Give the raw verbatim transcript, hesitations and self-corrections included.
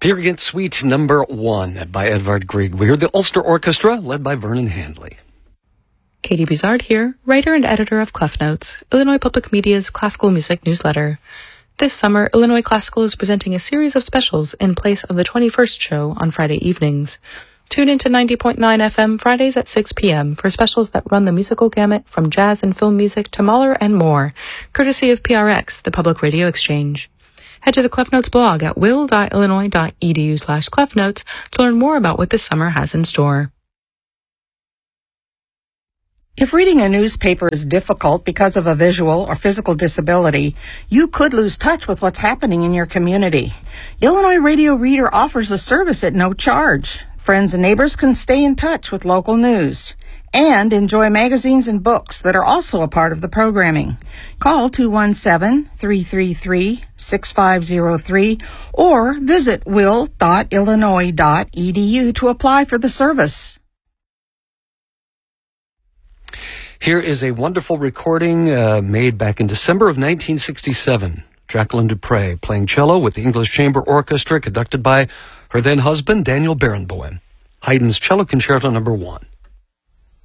Here again, Suite Number One by Edvard Grieg. We hear the Ulster Orchestra, led by Vernon Handley. Katie Bizard here, writer and editor of Clef Notes, Illinois Public Media's classical music newsletter. This summer, Illinois Classical is presenting a series of specials in place of the twenty-first show on Friday evenings. Tune into ninety point nine F M Fridays at six p.m. for specials that run the musical gamut from jazz and film music to Mahler and more, courtesy of P R X, the Public Radio Exchange. Head to the Clef Notes blog at will dot illinois dot e d u slash clef notes to learn more about what this summer has in store. If reading a newspaper is difficult because of a visual or physical disability, you could lose touch with what's happening in your community. Illinois Radio Reader offers a service at no charge. Friends and neighbors can stay in touch with local news and enjoy magazines and books that are also a part of the programming. Call two one seven, three three three, six five zero three or visit will dot illinois dot e d u to apply for the service. Here is a wonderful recording uh, made back in December of nineteen sixty-seven. Jacqueline Dupre playing cello with the English Chamber Orchestra, conducted by her then husband, Daniel Barenboim. Haydn's Cello Concerto Number One.